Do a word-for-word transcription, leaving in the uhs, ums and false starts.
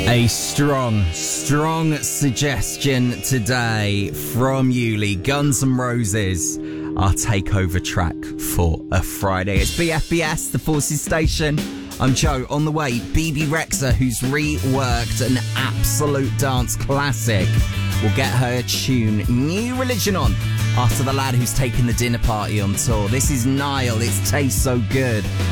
A strong, strong suggestion today from Yuli. Guns N' Roses, our takeover track for a Friday. It's B F B S, the Forces Station. I'm Joe. On the way, B B Rexha, who's reworked an absolute dance classic. We'll get her tune New Religion on after the lad who's taking the dinner party on tour. This is Niall. It tastes so good.